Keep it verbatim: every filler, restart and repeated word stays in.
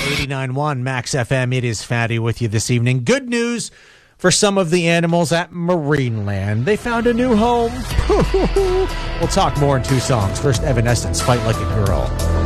eighty-nine point one Max F M. It is Fatty with you this evening. Good news for some of the animals at Marineland. They found a new home. We'll talk more in two songs. First, Evanescence, Fight Like a Girl.